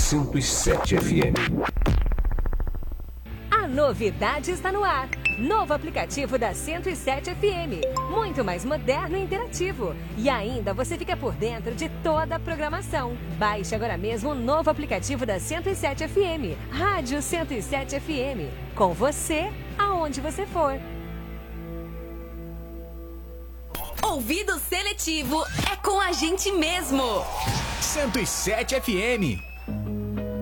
107 FM. A novidade está no ar. Novo aplicativo da 107 FM. Muito mais moderno e interativo. E ainda você fica por dentro de toda a programação. Baixe agora mesmo o novo aplicativo da 107 FM. Rádio 107 FM. Com você, aonde você for. Ouvido seletivo é com a gente mesmo. 107 FM.